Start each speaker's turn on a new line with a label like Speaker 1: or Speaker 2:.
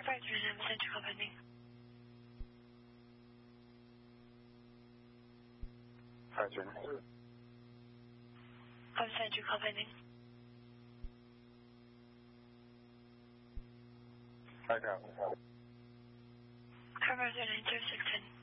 Speaker 1: 539, send you call pending.
Speaker 2: 539.
Speaker 1: Send you call pending.
Speaker 2: I got it.
Speaker 1: Car 539, 0610.